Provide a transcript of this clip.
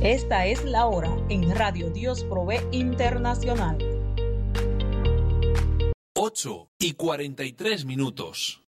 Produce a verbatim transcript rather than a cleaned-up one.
Esta es la hora en Radio Dios Provee Internacional. ocho y cuarenta y tres minutos.